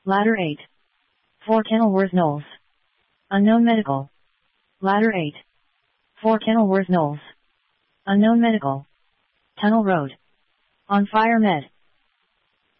Ladder 8. 4 Kenilworth Knowles. Unknown medical. Ladder 8. 4 Kenilworth Knowles. Unknown medical. Tunnel Road. On Fire Med.